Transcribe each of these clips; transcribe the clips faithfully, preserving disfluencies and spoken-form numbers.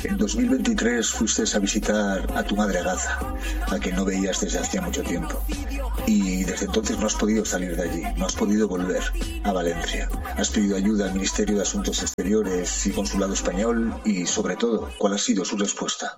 En dos mil veintitrés fuiste a visitar a tu madre a Gaza, a quien no veías desde hacía mucho tiempo. Y desde entonces no has podido salir de allí, no has podido volver a Valencia. Has pedido ayuda al Ministerio de Asuntos Exteriores y Consulado Español y, sobre todo, ¿cuál ha sido su respuesta?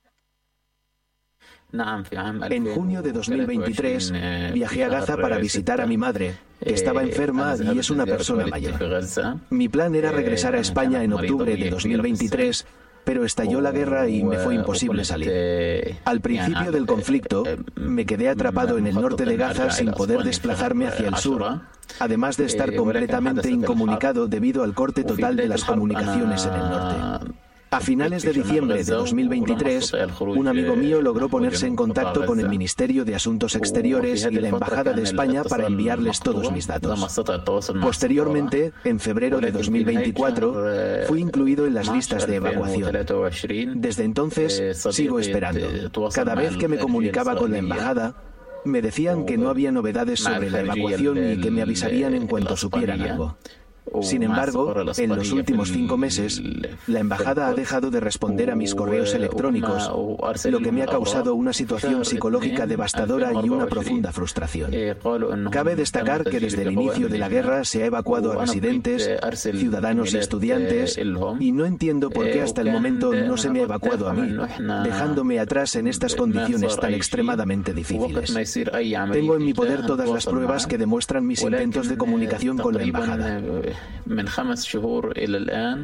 En junio de dos mil veintitrés viajé a Gaza para visitar a mi madre, que estaba enferma y es una persona mayor. Mi plan era regresar a España en octubre de dos mil veintitrés, pero estalló la guerra y me fue imposible salir. Al principio del conflicto, me quedé atrapado en el norte de Gaza sin poder desplazarme hacia el sur, además de estar completamente incomunicado debido al corte total de las comunicaciones en el norte. A finales de diciembre de dos mil veintitrés, un amigo mío logró ponerse en contacto con el Ministerio de Asuntos Exteriores y la Embajada de España para enviarles todos mis datos. Posteriormente, en febrero de dos mil veinticuatro, fui incluido en las listas de evacuación. Desde entonces, sigo esperando. Cada vez que me comunicaba con la Embajada, me decían que no había novedades sobre la evacuación y que me avisarían en cuanto supieran algo. Sin embargo, en los últimos cinco meses, la embajada ha dejado de responder a mis correos electrónicos, lo que me ha causado una situación psicológica devastadora y una profunda frustración. Cabe destacar que desde el inicio de la guerra se ha evacuado a residentes, ciudadanos y estudiantes, y no entiendo por qué hasta el momento no se me ha evacuado a mí, dejándome atrás en estas condiciones tan extremadamente difíciles. Tengo en mi poder todas las pruebas que demuestran mis intentos de comunicación con la embajada. من خمس شهور إلى الآن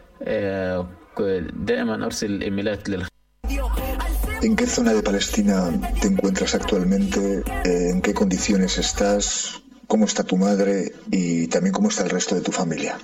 دائما أرسل إيميلات لل ¿En qué zona de Palestina te encuentras actualmente? ¿En qué condiciones estás? ¿Cómo está tu madre? Y también cómo está el resto de tu familia.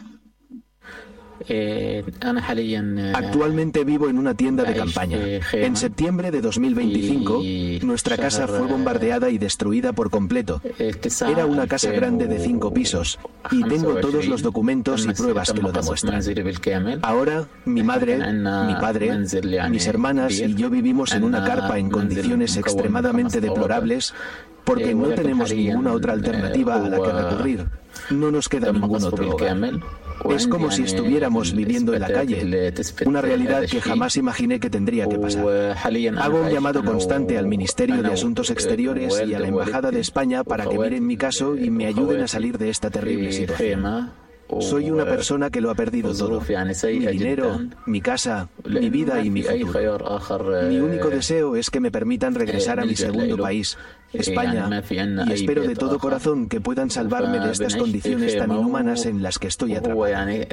Actualmente vivo en una tienda de campaña. En septiembre de dos mil veinticinco, nuestra casa fue bombardeada y destruida por completo. Era una casa grande de cinco pisos y tengo todos los documentos y pruebas que lo demuestran. Ahora, mi madre, mi padre, mis hermanas y yo vivimos en una carpa en condiciones extremadamente deplorables porque no tenemos ninguna otra alternativa a la que recurrir. No nos queda ningún otro hogar. Es como si estuviéramos viviendo en la calle, una realidad que jamás imaginé que tendría que pasar. Hago un llamado constante al Ministerio de Asuntos Exteriores y a la Embajada de España para que miren mi caso y me ayuden a salir de esta terrible situación. Soy una persona que lo ha perdido todo. Mi dinero, mi casa, mi vida y mi futuro. Mi único deseo es que me permitan regresar a mi segundo país, España, y espero de todo corazón que puedan salvarme de estas condiciones tan inhumanas en las que estoy atrapado.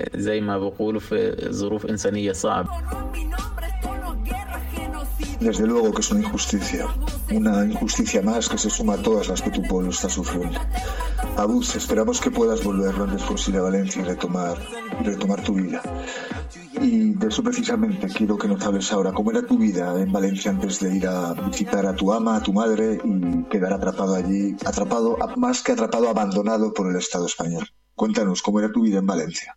Desde luego que es una injusticia, una injusticia más que se suma a todas las que tu pueblo está sufriendo. Abud, esperamos que puedas volver lo antes posible a Valencia y retomar, y retomar tu vida. Y de eso precisamente quiero que nos hables ahora. ¿Cómo era tu vida en Valencia antes de ir a visitar a tu ama, a tu madre y quedar atrapado allí, atrapado, más que atrapado, abandonado por el Estado español? Cuéntanos, ¿cómo era tu vida en Valencia?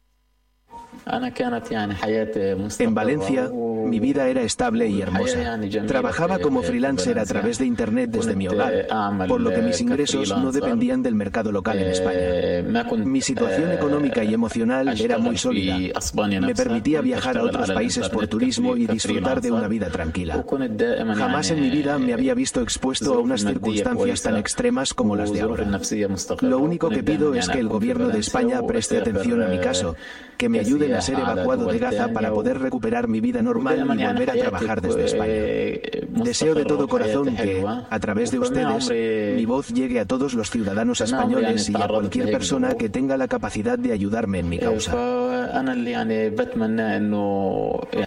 En Valencia, mi vida era estable y hermosa. Trabajaba como freelancer a través de Internet desde mi hogar, por lo que mis ingresos no dependían del mercado local en España. Mi situación económica y emocional era muy sólida. Me permitía viajar a otros países por turismo y disfrutar de una vida tranquila. Jamás en mi vida me había visto expuesto a unas circunstancias tan extremas como las de ahora. Lo único que pido es que el gobierno de España preste atención a mi caso, que me ayuden a ser evacuado de Gaza para poder recuperar mi vida normal y volver a trabajar desde España. Deseo de todo corazón que, a través de ustedes, mi voz llegue a todos los ciudadanos españoles y a cualquier persona que tenga la capacidad de ayudarme en mi causa.